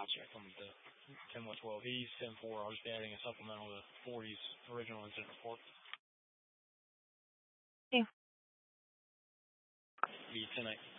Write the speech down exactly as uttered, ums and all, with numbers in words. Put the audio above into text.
check on the ten one twelve East, ten four. I'll just be adding a supplemental to forty's original incident report. Okay. Be ten eight.